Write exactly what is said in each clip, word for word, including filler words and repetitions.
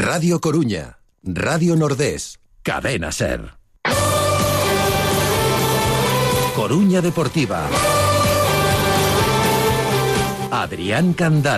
Radio Coruña, Radio Nordés, Cadena Ser. Coruña Deportiva. Adrián Candal.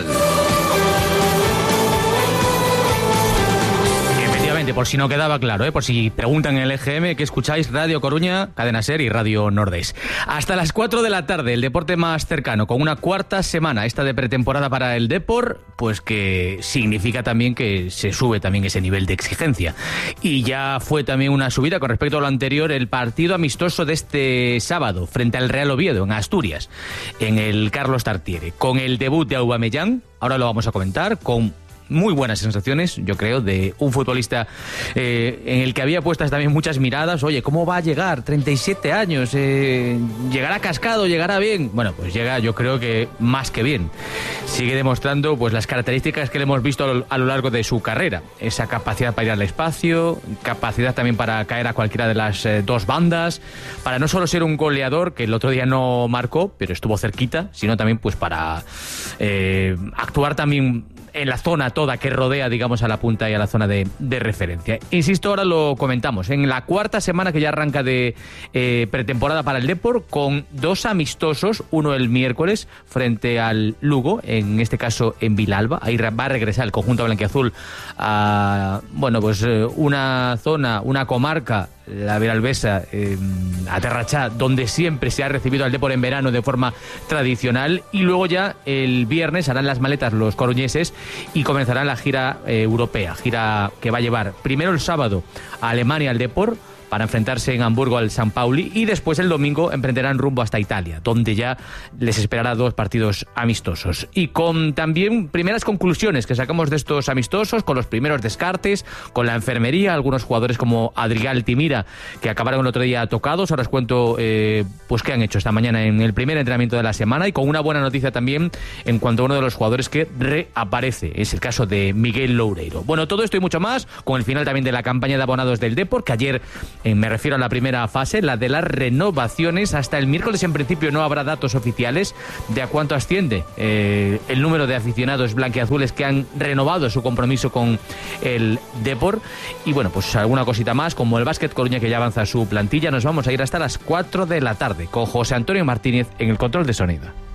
Por si no quedaba claro, ¿eh? Por si preguntan en el E G M que escucháis Radio Coruña, Cadena Ser y Radio Nordés. Hasta las cuatro de la tarde, el deporte más cercano, con una cuarta semana esta de pretemporada para el Depor, pues que significa también que se sube también ese nivel de exigencia. Y ya fue también una subida con respecto a lo anterior, el partido amistoso de este sábado frente al Real Oviedo en Asturias, en el Carlos Tartiere, con el debut de Aubameyang. Ahora lo vamos a comentar, con muy buenas sensaciones, yo creo, de un futbolista eh, en el que había puestas también muchas miradas. Oye, ¿cómo va a llegar? treinta y siete años, eh, ¿llegará cascado? ¿Llegará bien? Bueno, pues llega, yo creo que más que bien. Sigue demostrando pues las características que le hemos visto a lo, a lo largo de su carrera. Esa capacidad para ir al espacio, capacidad también para caer a cualquiera de las eh, dos bandas, para no solo ser un goleador, que el otro día no marcó, pero estuvo cerquita, sino también pues para eh, actuar también en la zona toda que rodea, digamos, a la punta y a la zona de, de referencia. Insisto, ahora lo comentamos, en la cuarta semana que ya arranca de eh, pretemporada para el Depor, con dos amistosos, uno el miércoles frente al Lugo, en este caso en Vilalba. Ahí va a regresar el conjunto blanquiazul a, bueno, pues eh, una zona, una comarca, la Vilalbesa, eh, Aterrachá, donde siempre se ha recibido al Depor en verano de forma tradicional, y luego ya el viernes harán las maletas los coruñeses y comenzarán la gira eh, europea, gira que va a llevar primero el sábado a Alemania al Depor, para enfrentarse en Hamburgo al San Pauli, y después el domingo emprenderán rumbo hasta Italia, donde ya les esperará dos partidos amistosos. Y con también primeras conclusiones que sacamos de estos amistosos, con los primeros descartes, con la enfermería, algunos jugadores como Adrián Altimira, que acabaron el otro día tocados. Ahora os cuento eh, pues qué han hecho esta mañana en el primer entrenamiento de la semana, y con una buena noticia también en cuanto a uno de los jugadores que reaparece, es el caso de Miguel Loureiro. Bueno, todo esto y mucho más, con el final también de la campaña de abonados del Depor, que ayer, Eh, me refiero a la primera fase, la de las renovaciones. Hasta el miércoles en principio no habrá datos oficiales de a cuánto asciende eh, el número de aficionados blanquiazules que han renovado su compromiso con el Depor. Y bueno, pues alguna cosita más, como el Básquet Coruña, que ya avanza su plantilla. Nos vamos a ir hasta las cuatro de la tarde con José Antonio Martínez en el control de sonido.